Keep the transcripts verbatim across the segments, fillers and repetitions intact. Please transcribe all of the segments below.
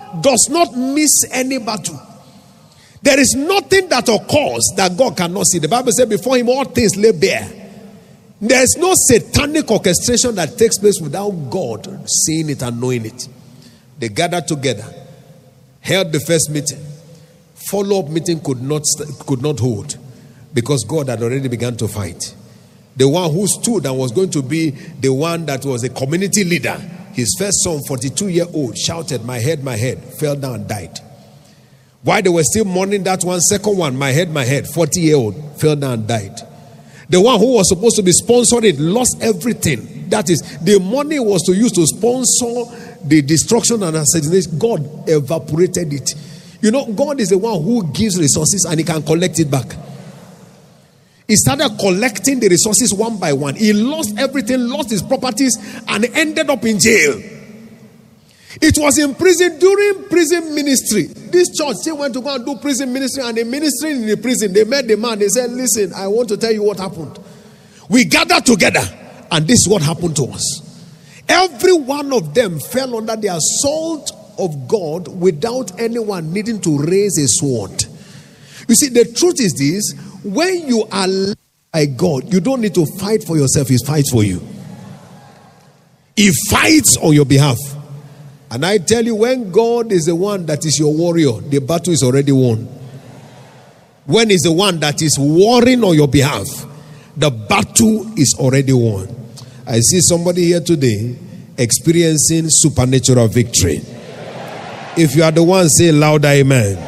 does not miss any battle. There is nothing that occurs that God cannot see. The Bible said before him all things lay bare. There is no satanic orchestration that takes place without God seeing it and knowing it. They gathered together, held the first meeting. Follow-up meeting could not could not hold because God had already begun to fight. The one who stood and was going to be the one that was a community leader, his first son, forty-two-year-old, shouted, "My head, my head," fell down and died. While they were still mourning that one, second one, "My head, my head," forty-year-old, fell down and died. The one who was supposed to be sponsored it lost everything. That is, the money was to use to sponsor the destruction and assassination. God evaporated it. You know, God is the one who gives resources and he can collect it back. He started collecting the resources one by one. He lost everything, lost his properties, and ended up in jail. It was in prison, during prison ministry. This church still went to go and do prison ministry, and the ministry in the prison, they met the man. They said, "Listen, I want to tell you what happened. We gathered together, and this is what happened to us." Every one of them fell under the assault of God without anyone needing to raise a sword. You see, the truth is this: when you are led by God, you don't need to fight for yourself. He fights for you. He fights on your behalf. And I tell you, when God is the one that is your warrior, the battle is already won. When he's the one that is warring on your behalf, the battle is already won. I see somebody here today experiencing supernatural victory. If you are the one, say louder amen.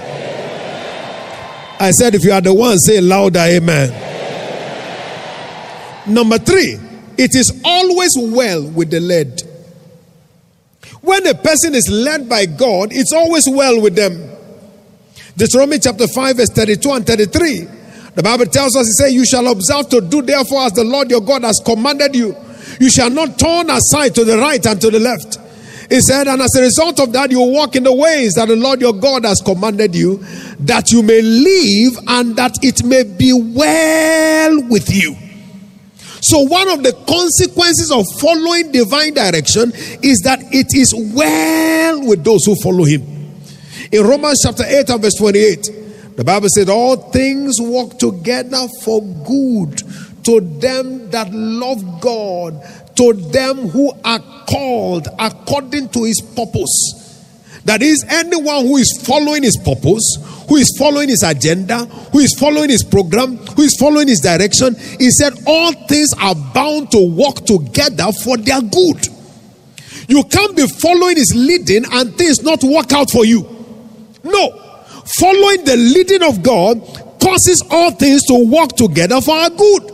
I said, if you are the one, say louder amen. Number three, it is always well with the led. When a person is led by God, it's always well with them. Deuteronomy chapter five, verse thirty-two and thirty-three. The Bible tells us, it says, "You shall observe to do therefore as the Lord your God has commanded you. You shall not turn aside to the right and to the left." He said, and as a result of that, you will walk in the ways that the Lord your God has commanded you, that you may live and that it may be well with you. So one of the consequences of following divine direction is that it is well with those who follow him. In Romans chapter eight and verse twenty-eight, the Bible said, "All things work together for good to them that love God, to them who are called according to his purpose." That is, anyone who is following his purpose, who is following his agenda, who is following his program, who is following his direction, he said all things are bound to work together for their good. You can't be following his leading and things not work out for you. No. Following the leading of God causes all things to work together for our good.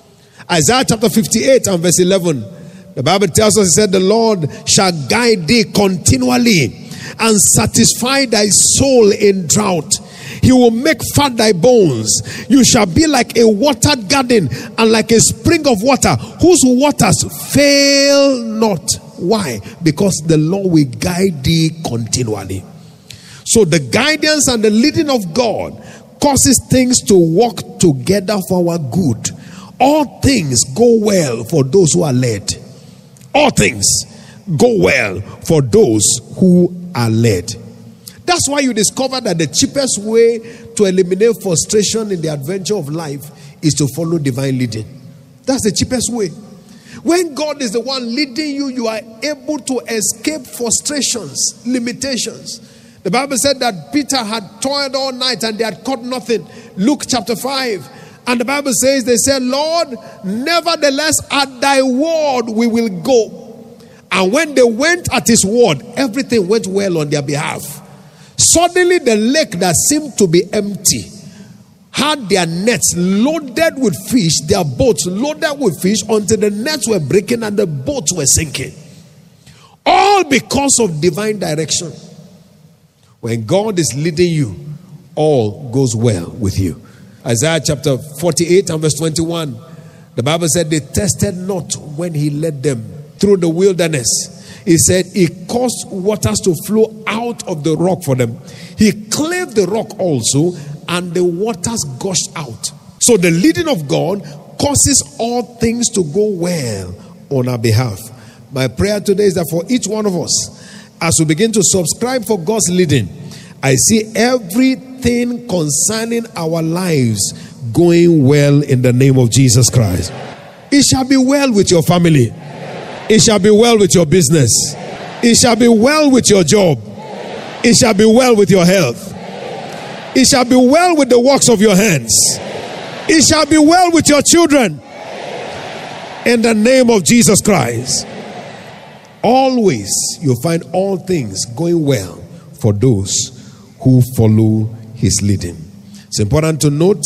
Isaiah chapter fifty-eight and verse eleven. The Bible tells us, it said, "The Lord shall guide thee continually and satisfy thy soul in drought. He will make fat thy bones. You shall be like a watered garden and like a spring of water whose waters fail not." Why? Because the Lord will guide thee continually. So the guidance and the leading of God causes things to work together for our good. All things go well for those who are led. All things go well for those who are led. That's why you discover that the cheapest way to eliminate frustration in the adventure of life is to follow divine leading. That's the cheapest way. When God is the one leading you, you are able to escape frustrations, limitations. The Bible said that Peter had toiled all night and they had caught nothing. Luke chapter five. And the Bible says, they said, "Lord, nevertheless at thy word we will go." And when they went at his word, everything went well on their behalf. Suddenly the lake that seemed to be empty had their nets loaded with fish, their boats loaded with fish, until the nets were breaking and the boats were sinking. All because of divine direction. When God is leading you, all goes well with you. Isaiah chapter forty-eight and verse twenty-one. The Bible said they tested not when he led them through the wilderness. He said he caused waters to flow out of the rock for them. He cleft the rock also, and the waters gushed out. So the leading of God causes all things to go well on our behalf. My prayer today is that for each one of us, as we begin to subscribe for God's leading, I see everything concerning our lives going well in the name of Jesus Christ. It shall be well with your family. It shall be well with your business. It shall be well with your job. It shall be well with your health. It shall be well with the works of your hands. It shall be well with your children. In the name of Jesus Christ. Always you find all things going well for those who follow his leading. It's important to note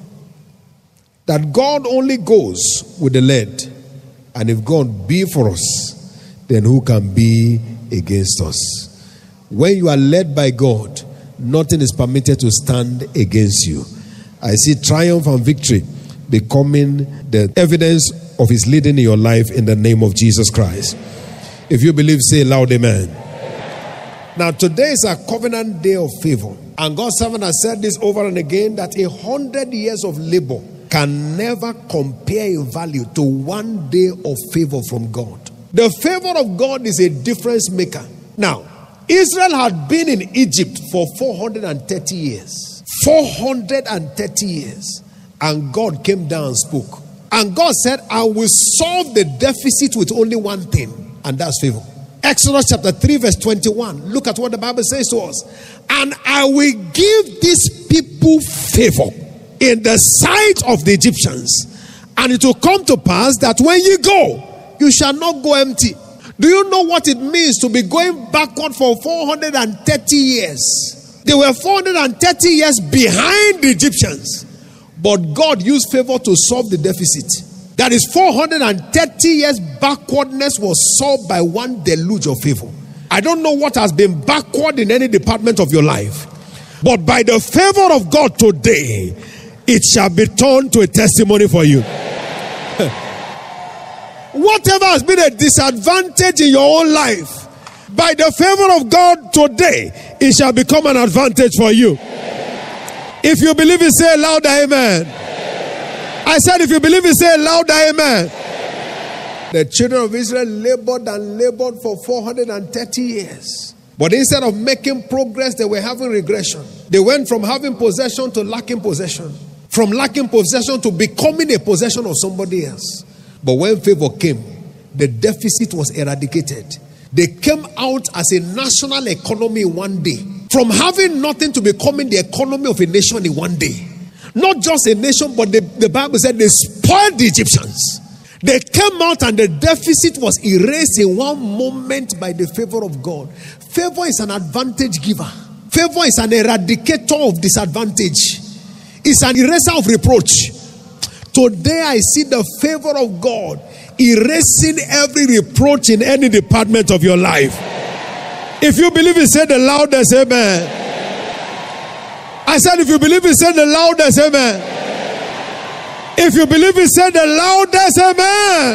that God only goes with the led. And if God be for us, then who can be against us? When you are led by God, nothing is permitted to stand against you. I see triumph and victory becoming the evidence of his leading in your life in the name of Jesus Christ. If you believe, say loud amen. Now today is a covenant day of favor. And God's servant has said this over and again, that a hundred years of labor can never compare in value to one day of favor from God. The favor of God is a difference maker. Now, Israel had been in Egypt for four hundred thirty years. four hundred thirty years. And God came down and spoke. And God said, I will solve the deficit with only one thing, and that's favor. Exodus chapter three verse twenty-one. Look at what the Bible says to us. And I will give these people favor in the sight of the Egyptians. And it will come to pass that when you go, you shall not go empty. Do you know what it means to be going backward for four hundred thirty years? They were four hundred thirty years behind the Egyptians. But God used favor to solve the deficit. That is, four hundred thirty years backwardness was solved by one deluge of favor. I don't know what has been backward in any department of your life, but by the favor of God today, it shall be turned to a testimony for you. Whatever has been a disadvantage in your own life, by the favor of God today, it shall become an advantage for you. If you believe it, say loud amen. I said, if you believe it, say loud amen. The children of Israel labored and labored for four hundred thirty years. But instead of making progress, they were having regression. They went from having possession to lacking possession. From lacking possession to becoming a possession of somebody else. But when favor came, the deficit was eradicated. They came out as a national economy in one day. From having nothing to becoming the economy of a nation in one day. Not just a nation, but the, the Bible said they spoiled the Egyptians. They came out and the deficit was erased in one moment by the favor of God. Favor is an advantage giver. Favor is an eradicator of disadvantage. It's an eraser of reproach. Today I see the favor of God erasing every reproach in any department of your life. If you believe it, say the loudest amen. I said, if you believe it, say the loudest amen. If you believe it, say the loudest amen.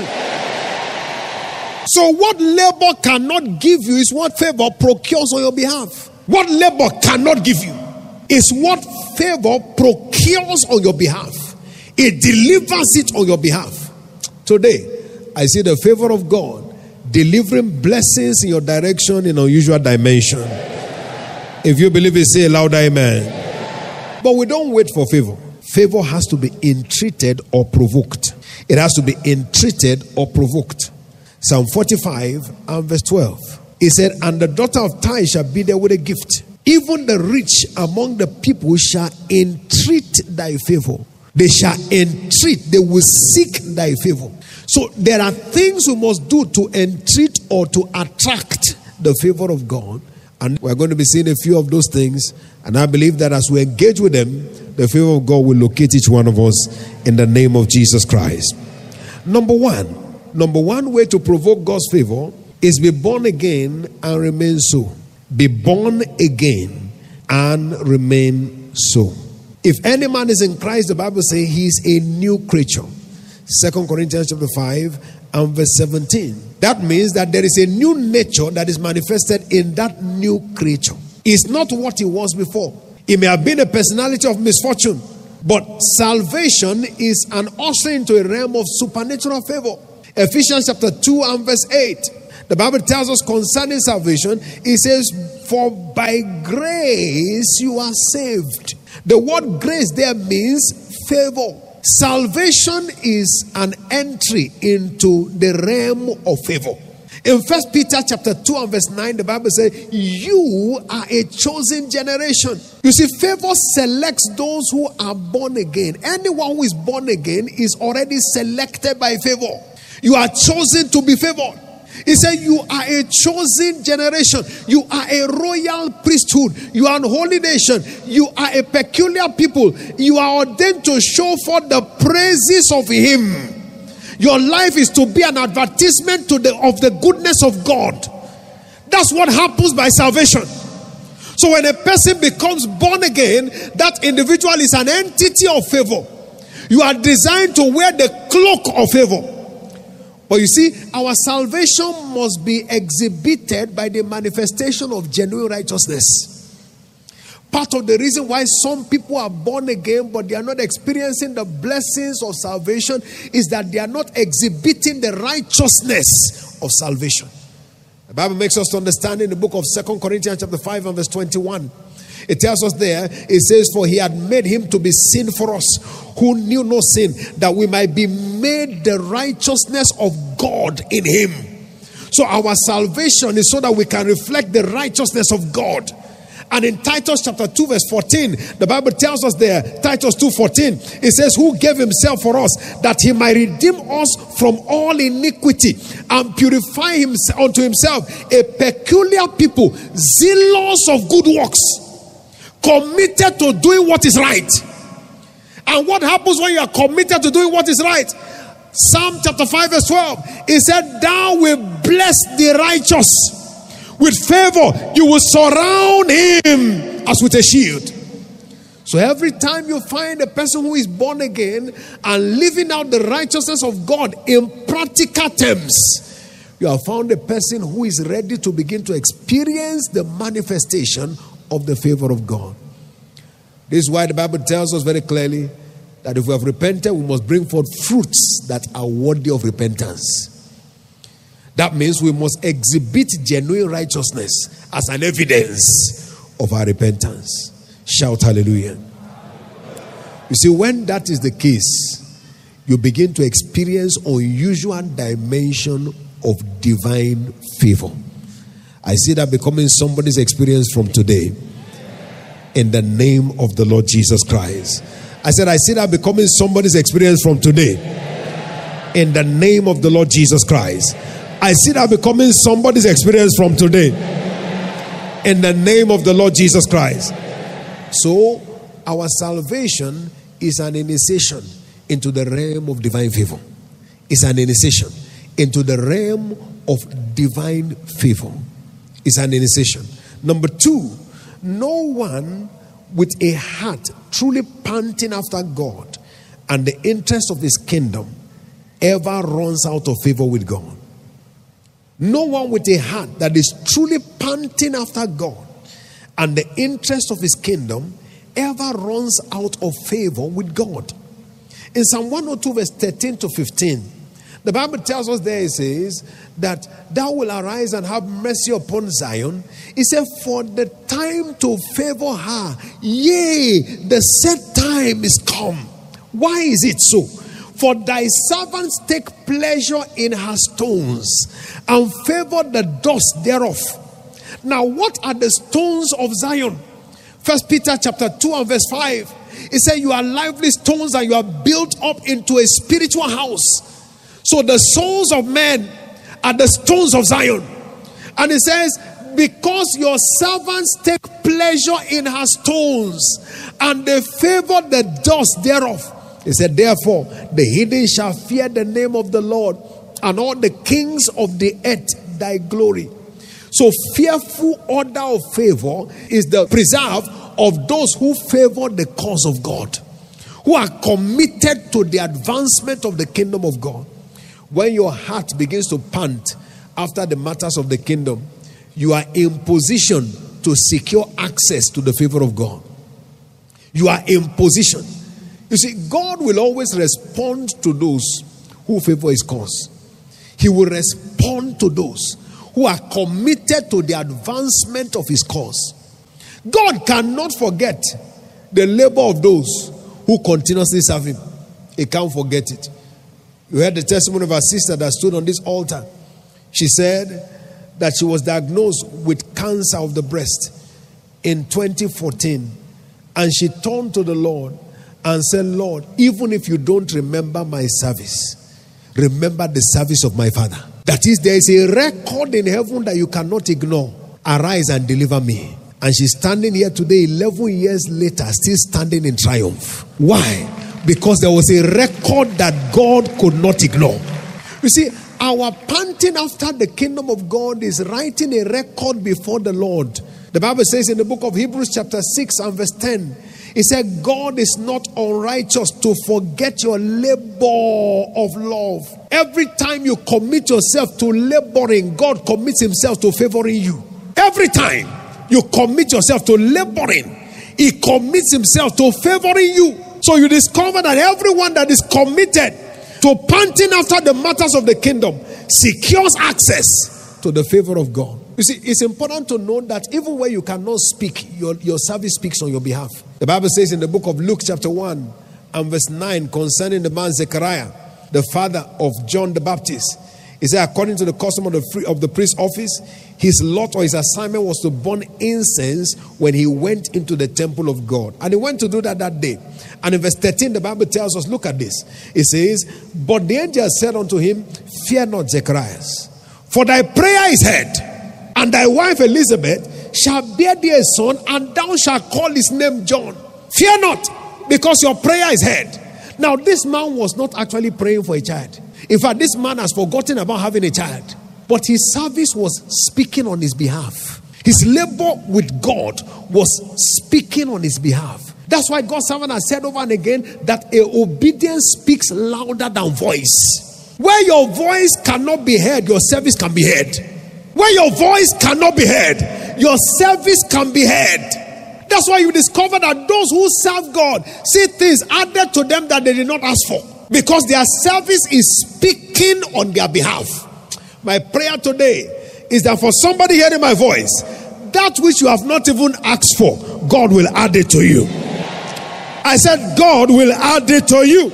So what labor cannot give you is what favor procures on your behalf. What labor cannot give you is what favor procures on your behalf. It delivers it on your behalf. Today, I see the favor of God delivering blessings in your direction in unusual dimension. If you believe it, say louder amen. But we don't wait for favor. Favor has to be entreated or provoked. It has to be entreated or provoked. Psalm forty-five and verse twelve. It said, and the daughter of Tyre shall be there with a gift. Even the rich among the people shall entreat thy favor. They shall entreat. They will seek thy favor. So there are things we must do to entreat or to attract the favor of God. And we're going to be seeing a few of those things. And I believe that as we engage with them, the favor of God will locate each one of us in the name of Jesus Christ. Number one. Number one way to provoke God's favor is be born again and remain so. Be born again and remain so. If any man is in Christ, the Bible says he is a new creature. Second Corinthians chapter five and verse seventeen. That means that there is a new nature that is manifested in that new creature. It's not what it was before. It may have been a personality of misfortune, but salvation is an usher into a realm of supernatural favor. Ephesians chapter two and verse eight. The Bible tells us concerning salvation, it says, for by grace you are saved. The word grace there means favor. Salvation is an entry into the realm of favor. In First Peter chapter two and verse nine, the Bible says, you are a chosen generation. You see, favor selects those who are born again. Anyone who is born again is already selected by favor. You are chosen to be favored. He said, you are a chosen generation. You are a royal priesthood. You are a holy nation. You are a peculiar people. You are ordained to show forth the praises of Him. Your life is to be an advertisement to the of the goodness of God. That's what happens by salvation. So when a person becomes born again, that individual is an entity of favor. You are designed to wear the cloak of favor. But you see, our salvation must be exhibited by the manifestation of genuine righteousness. Part of the reason why some people are born again but they are not experiencing the blessings of salvation is that they are not exhibiting the righteousness of salvation. The Bible makes us to understand in the book of Second Corinthians chapter five and verse twenty-one. It tells us there, it says, for He had made Him to be sin for us, who knew no sin, that we might be made the righteousness of God in Him. So our salvation is so that we can reflect the righteousness of God. And in Titus chapter two verse fourteen, the Bible tells us there, Titus two fourteen, it says, who gave Himself for us, that He might redeem us from all iniquity, and purify himself unto Himself a peculiar people, zealous of good works, committed to doing what is right. And what happens when you are committed to doing what is right? Psalm chapter five verse twelve, it said, thou will bless the righteous. With favor, you will surround him as with a shield. So every time you find a person who is born again and living out the righteousness of God in practical terms, you have found a person who is ready to begin to experience the manifestation of the favor of God. This is why the Bible tells us very clearly that if we have repented, we must bring forth fruits that are worthy of repentance. That means we must exhibit genuine righteousness as an evidence of our repentance. Shout hallelujah. You see, when that is the case, you begin to experience unusual dimension of divine favor. I see that becoming somebody's experience from today. In the name of the Lord Jesus Christ. I said, I see that becoming somebody's experience from today. In the name of the Lord Jesus Christ. I see that becoming somebody's experience from today. In the name of the Lord Jesus Christ. So, our salvation is an initiation into the realm of divine favor. It's an initiation into the realm of divine favor. It's an initiation. Number two, no one with a heart truly panting after God and the interest of His kingdom ever runs out of favor with God. No one with a heart that is truly panting after God and the interest of His kingdom ever runs out of favor with God. In Psalm one oh two verse thirteen to fifteen, the Bible tells us there, it says that thou will arise and have mercy upon Zion. It said, for the time to favor her, yea, the set time is come. Why is it so? For thy servants take pleasure in her stones and favor the dust thereof. Now, what are the stones of Zion? First Peter chapter two and verse five. It says, you are lively stones and you are built up into a spiritual house. So the souls of men are the stones of Zion. And it says, because your servants take pleasure in her stones and they favor the dust thereof. He said, therefore, the heathen shall fear the name of the Lord, and all the kings of the earth thy glory. So, fearful order of favor is the preserve of those who favor the cause of God, who are committed to the advancement of the kingdom of God. When your heart begins to pant after the matters of the kingdom, you are in position to secure access to the favor of God. You are in position. You see, God will always respond to those who favor His cause. He will respond to those who are committed to the advancement of his cause. God cannot forget the labor of those who continuously serve him. He can't forget it. You heard the testimony of our sister that stood on this altar. She said that she was diagnosed with cancer of the breast in twenty fourteen. And she turned to the Lord and said, Lord, even if you don't remember my service, remember the service of my Father. That is, there is a record in heaven that you cannot ignore. Arise and deliver me. And she's standing here today, eleven years later, still standing in triumph. Why? Because there was a record that God could not ignore. You see, our panting after the kingdom of God is writing a record before the Lord. The Bible says in the book of Hebrews chapter six and verse ten, it said, God is not unrighteous to forget your labor of love. Every time you commit yourself to laboring, God commits himself to favoring you. Every time you commit yourself to laboring, he commits himself to favoring you. So you discover that everyone that is committed to panting after the matters of the kingdom secures access to the favor of God. You see, it's important to know that even where you cannot speak, your, your service speaks on your behalf. The Bible says in the book of Luke chapter one and verse nine concerning the man Zechariah, the father of John the Baptist. He said, according to the custom of the, free, of the priest's office, his lot or his assignment was to burn incense when he went into the temple of God. And he went to do that that day. And in verse thirteen, the Bible tells us, look at this. It says, but the angel said unto him, fear not, Zechariah, for thy prayer is heard, and thy wife Elizabeth shall bear thee a son, and thou shalt call his name John. Fear not, because your prayer is heard. Now, this man was not actually praying for a child. In fact, this man has forgotten about having a child. But his service was speaking on his behalf. His labor with God was speaking on his behalf. That's why God's servant has said over and again that a obedience speaks louder than voice. Where your voice cannot be heard, your service can be heard. Where your voice cannot be heard, your service can be heard. That's why you discover that those who serve God see things added to them that they did not ask for, because their service is speaking on their behalf. My prayer today is that for somebody hearing my voice, that which you have not even asked for, God will add it to you. I said, God will add it to you.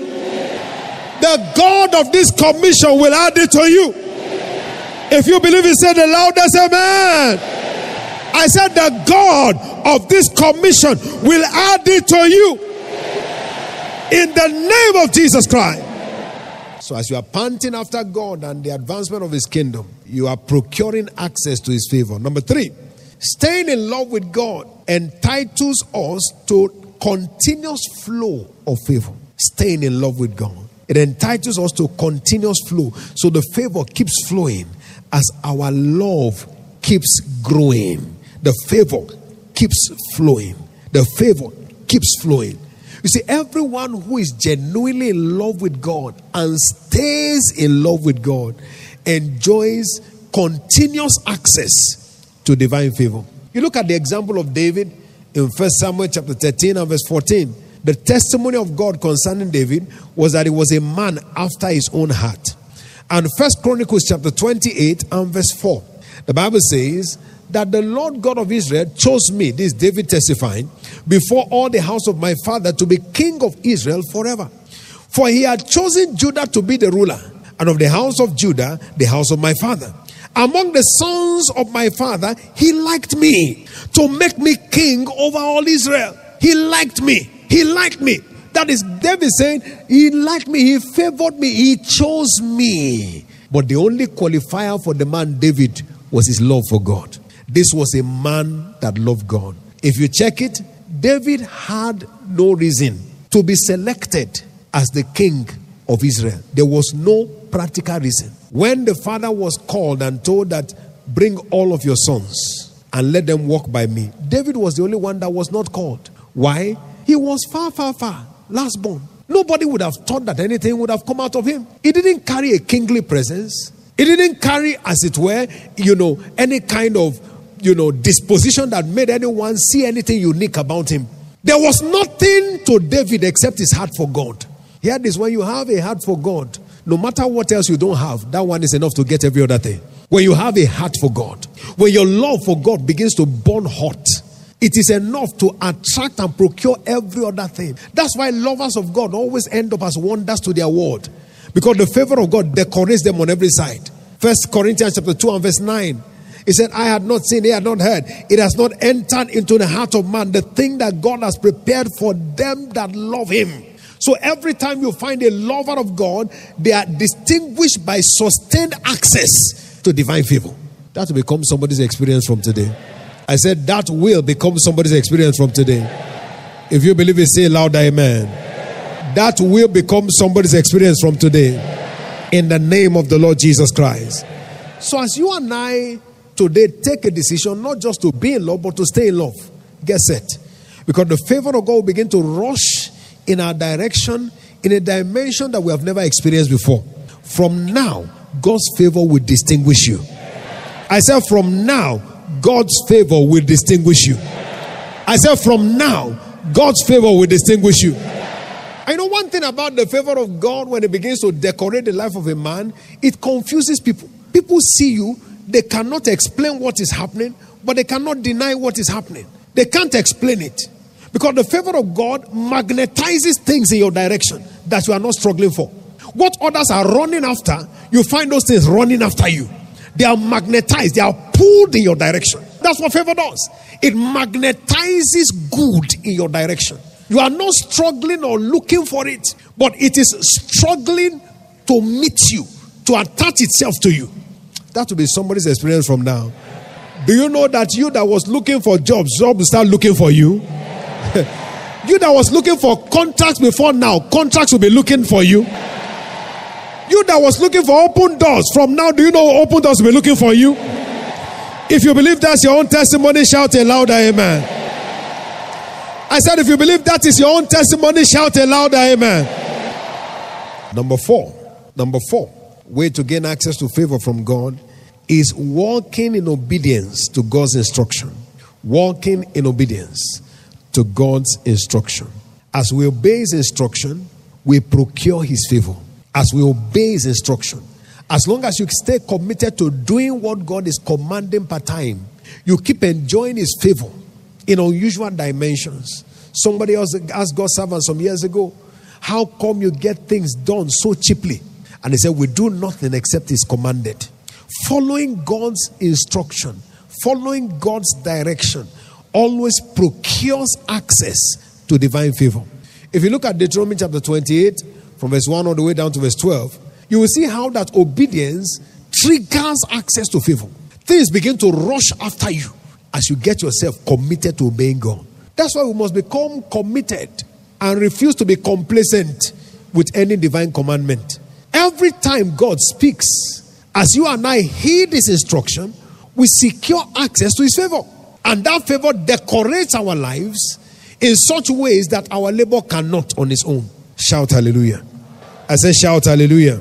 The God of this commission will add it to you. If you believe it, say the loudest amen. I said, the God of this commission will add it to you. In the name of Jesus Christ. So as you are panting after God and the advancement of his kingdom, you are procuring access to his favor. Number three, staying in love with God entitles us to continuous flow of favor. Staying in love with God, it entitles us to continuous flow. So the favor keeps flowing as our love keeps growing. The favor keeps flowing. The favor keeps flowing. You see, everyone who is genuinely in love with God and stays in love with God enjoys continuous access to divine favor. You look at the example of David in First Samuel chapter thirteen and verse fourteen. The testimony of God concerning David was that he was a man after his own heart. And First Chronicles chapter twenty-eight and verse four. The Bible says that the Lord God of Israel chose me, this David testifying, before all the house of my father to be king of Israel forever. For he had chosen Judah to be the ruler, and of the house of Judah, the house of my father. Among the sons of my father, he liked me to make me king over all Israel. He liked me. He liked me. That is David saying, he liked me, he favored me, he chose me. But the only qualifier for the man David was his love for God. This was a man that loved God. If you check it, David had no reason to be selected as the king of Israel. There was no practical reason. When the father was called and told that, bring all of your sons and let them walk by me, David was the only one that was not called. Why? He was far, far, far, last born. Nobody would have thought that anything would have come out of him. He didn't carry a kingly presence. He didn't carry, as it were, you know, any kind of, you know, disposition that made anyone see anything unique about him. There was nothing to David except his heart for God. Here it is, when you have a heart for God, no matter what else you don't have, that one is enough to get every other thing. When you have a heart for God, when your love for God begins to burn hot, it is enough to attract and procure every other thing. That's why lovers of God always end up as wonders to their world, because the favor of God decorates them on every side. First Corinthians chapter two and verse nine. He said, I had not seen, he had not heard. It has not entered into the heart of man, the thing that God has prepared for them that love him. So every time you find a lover of God, they are distinguished by sustained access to divine favor. That will become somebody's experience from today. I said that will become somebody's experience from today. If you believe it, say loud amen. That will become somebody's experience from today. In the name of the Lord Jesus Christ. So as you and I today take a decision not just to be in love, but to stay in love, get set. Because the favor of God will begin to rush in our direction in a dimension that we have never experienced before. From now, God's favor will distinguish you. I said from now, God's favor will distinguish you. I said from now, God's favor will distinguish you. I know one thing about the favor of God when it begins to decorate the life of a man, it confuses people. People see you, they cannot explain what is happening, but they cannot deny what is happening. They can't explain it. Because the favor of God magnetizes things in your direction that you are not struggling for. What others are running after, you find those things running after you. They are magnetized, they are pulled in your direction. That's what favor does. It magnetizes good in your direction. You are not struggling or looking for it, but it is struggling to meet you, to attach itself to you. That will be somebody's experience from now. Do you know that you that was looking for jobs, jobs will start looking for you? You that was looking for contracts before now, contracts will be looking for you. You that was looking for open doors, from now, do you know open doors will be looking for you? If you believe that's your own testimony, shout a louder amen. I said, if you believe that is your own testimony, shout a louder amen. Number four, number four, way to gain access to favor from God is walking in obedience to God's instruction. Walking in obedience to God's instruction. As we obey his instruction, we procure his favor. As we obey his instruction, as long as you stay committed to doing what God is commanding per time, you keep enjoying his favor in unusual dimensions. Somebody else asked God's servant some years ago, how come you get things done so cheaply? And he said, we do nothing except it's commanded. Following God's instruction, following God's direction, always procures access to divine favor. If you look at Deuteronomy chapter twenty-eight, from verse one all the way down to verse twelve, you will see how that obedience triggers access to favor. Things begin to rush after you as you get yourself committed to obeying God. That's why we must become committed and refuse to be complacent with any divine commandment. Every time God speaks, as you and I heed his instruction, we secure access to his favor. And that favor decorates our lives in such ways that our labor cannot on its own. Shout hallelujah. I said shout hallelujah.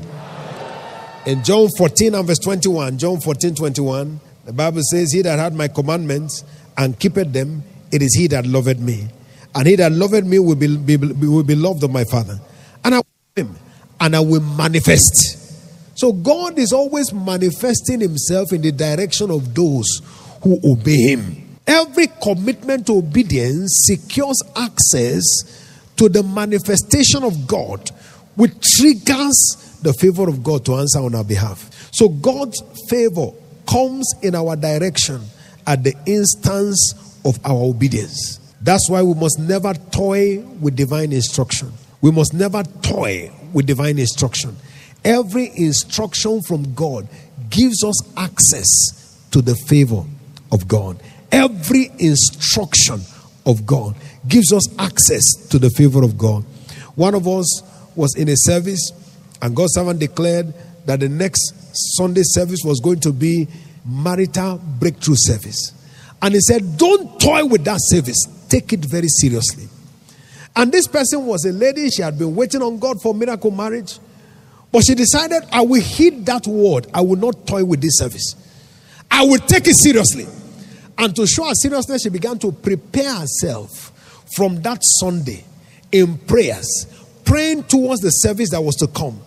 In John fourteen and verse twenty-one, John fourteen, twenty-one, the Bible says, he that had my commandments and keepeth them, it is he that loveth me. And he that loveth me will be, be, will be loved of my Father. And I will love him, and I will manifest. So God is always manifesting himself in the direction of those who obey him. Every commitment to obedience secures access to the manifestation of God, which triggers the favor of God to answer on our behalf. So God's favor comes in our direction at the instance of our obedience. That's why we must never toy with divine instruction. We must never toy with divine instruction. Every instruction from God gives us access to the favor of God. Every instruction of God gives us access to the favor of God. One of us was in a service, and God's servant declared that the next Sunday service was going to be marital breakthrough service. And he said, don't toy with that service. Take it very seriously. And this person was a lady. She had been waiting on God for miracle marriage. But she decided, I will heed that word. I will not toy with this service. I will take it seriously. And to show her seriousness, she began to prepare herself from that Sunday in prayers, praying towards the service that was to come.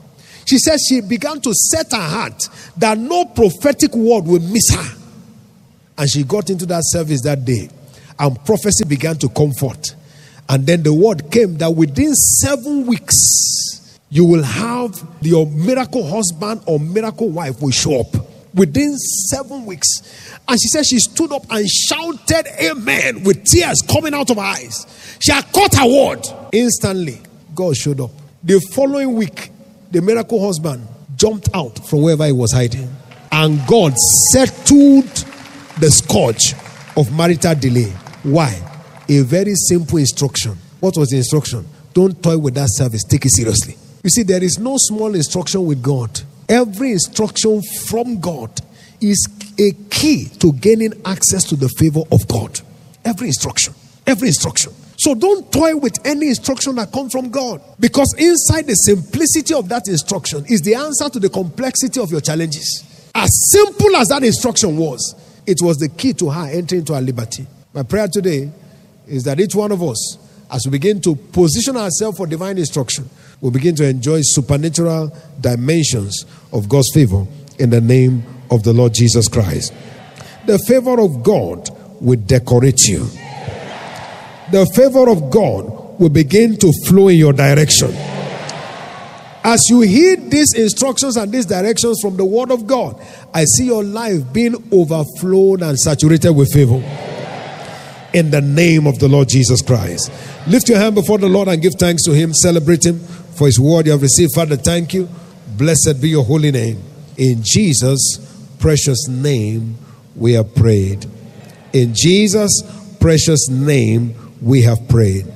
She said she began to set her heart that no prophetic word will miss her. And she got into that service that day, and prophecy began to come forth. And then the word came that within seven weeks, you will have your miracle husband or miracle wife will show up. Within seven weeks. And she said she stood up and shouted amen with tears coming out of her eyes. She had caught her word. Instantly, God showed up. The following week, the miracle husband jumped out from wherever he was hiding. And God settled the scourge of marital delay. Why? A very simple instruction. What was the instruction? Don't toy with that service. Take it seriously. You see, there is no small instruction with God. Every instruction from God is a key to gaining access to the favor of God. Every instruction. Every instruction. So don't toy with any instruction that comes from God. Because inside the simplicity of that instruction is the answer to the complexity of your challenges. As simple as that instruction was, it was the key to her entering into her liberty. My prayer today is that each one of us, as we begin to position ourselves for divine instruction, we'll begin to enjoy supernatural dimensions of God's favor in the name of the Lord Jesus Christ. The favor of God will decorate you. The favor of God will begin to flow in your direction. As you heed these instructions and these directions from the word of God, I see your life being overflowed and saturated with favor. In the name of the Lord Jesus Christ. Lift your hand before the Lord and give thanks to him. Celebrate him for his word you have received. Father, thank you. Blessed be your holy name. In Jesus' precious name we have prayed. In Jesus' precious name we have prayed.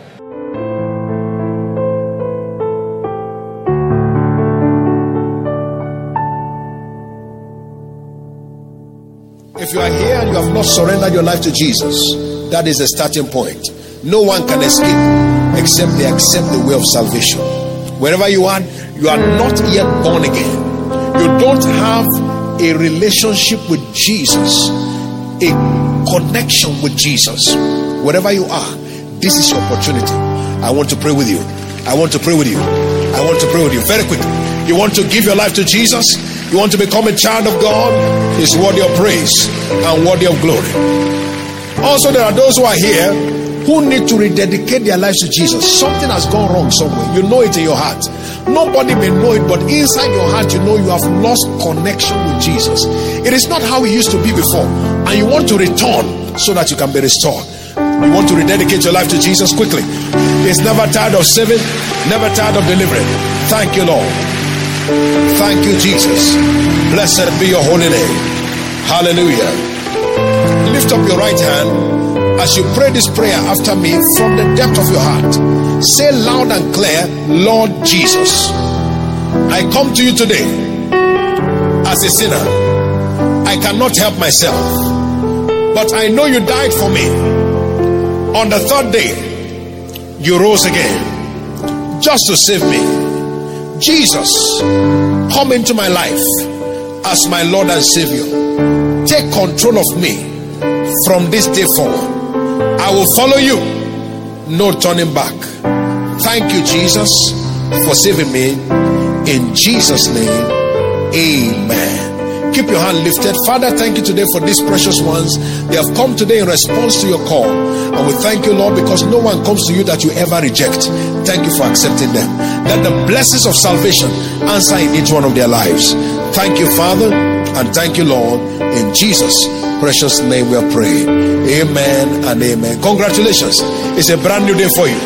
If you are here and you have not surrendered your life to Jesus, that is the starting point. No one can escape except they accept the way of salvation. Wherever you are, you are not yet born again. You don't have a relationship with Jesus, a connection with Jesus. Wherever you are, this is your opportunity. I want to pray with you. I want to pray with you. I want to pray with you. Very quickly. You want to give your life to Jesus? You want to become a child of God? He's worthy of praise and worthy of glory. Also, there are those who are here who need to rededicate their lives to Jesus. Something has gone wrong somewhere. You know it in your heart. Nobody may know it, but inside your heart, you know you have lost connection with Jesus. It is not how it used to be before. And you want to return so that you can be restored. You want to rededicate your life to Jesus quickly. He's never tired of saving, never tired of delivering. Thank you, Lord. Thank you, Jesus. Blessed be your holy name. Hallelujah. Lift up your right hand as you pray this prayer after me from the depth of your heart. Say loud and clear, Lord Jesus, I come to you today as a sinner. I cannot help myself, but I know you died for me. On the third day, you rose again just to save me. Jesus, come into my life as my Lord and Savior. Take control of me from this day forward. I will follow you, no turning back. Thank you, Jesus, for saving me. In Jesus' name, amen. Keep your hand lifted. Father, thank you today for these precious ones. They have come today in response to your call. And we thank you, Lord, because no one comes to you that you ever reject. Thank you for accepting them. Let the blessings of salvation answer in each one of their lives. Thank you, Father, and thank you, Lord. In Jesus' precious name we are praying. Amen and amen. Congratulations. It's a brand new day for you.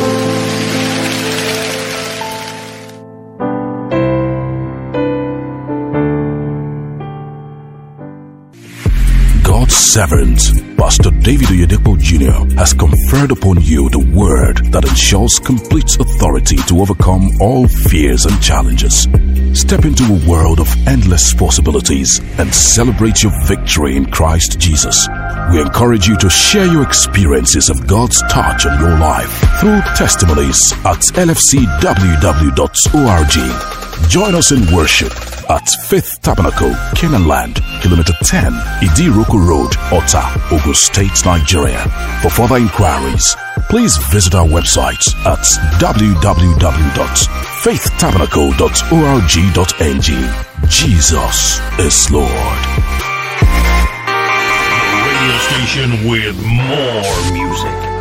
Servant, Pastor David Oyedepo Junior has conferred upon you the word that ensures complete authority to overcome all fears and challenges. Step into a world of endless possibilities and celebrate your victory in Christ Jesus. We encourage you to share your experiences of God's touch on your life through testimonies at L F C W W dot org. Join us in worship at Faith Tabernacle, Canaan Land, Kilometer ten, Idiroku Road, Ota, Ogun State, Nigeria. For further inquiries, please visit our website at w w w dot faith tabernacle dot org dot n g. Jesus is Lord. Radio station with more music.